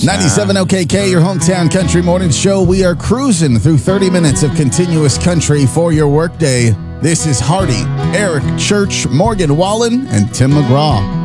97 OKK, your hometown country morning show. We are cruising through 30 minutes of continuous country for your workday. This is Hardy, Eric Church, Morgan Wallen, and Tim McGraw.